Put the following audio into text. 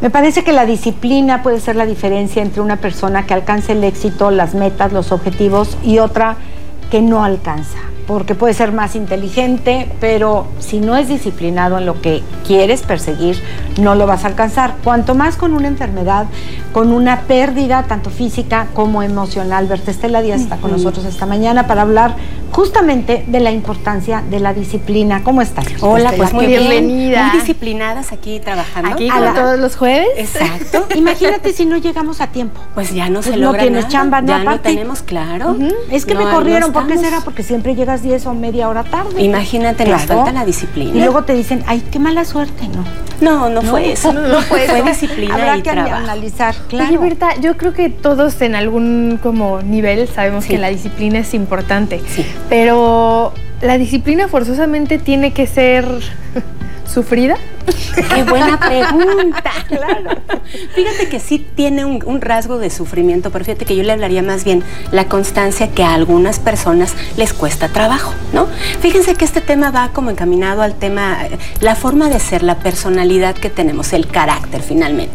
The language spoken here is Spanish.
Me parece que la disciplina puede ser la diferencia entre una persona que alcance el éxito, las metas, los objetivos y otra que no alcanza. Porque puede ser más inteligente, pero si no es disciplinado en lo que quieres perseguir, no lo vas a alcanzar. Cuanto más con una enfermedad, con una pérdida, tanto física como emocional. Berta Estela Díaz está con nosotros esta mañana para hablar justamente de la importancia de la disciplina. ¿Cómo estás? Hola, pues muy bienvenida. Muy disciplinadas aquí trabajando. Aquí como todos los jueves. Exacto. Imagínate si no llegamos a tiempo. Pues ya no se Pues logra no tienes nada. chamba, ¿no? Ya no Aparte. tenemos, claro. Es que No, me corrieron, no ¿por qué estamos. será? Porque siempre llegas 10 o media hora tarde. Imagínate, nos falta la disciplina. Y luego te dicen, ay, qué mala suerte, ¿no? No fue eso. Fue disciplina Habrá y que trabajo. analizar, claro. Oye, Berta, yo creo que todos en algún como nivel sabemos Sí. que la disciplina es importante. Sí. Pero la disciplina forzosamente tiene que ser sufrida. Qué buena pregunta. Claro. Fíjate que sí tiene un rasgo de sufrimiento, pero fíjate que yo le hablaría más bien la constancia que a algunas personas les cuesta trabajo, ¿no? Fíjense que este tema va como encaminado al tema, la forma de ser, la personalidad que tenemos, el carácter finalmente.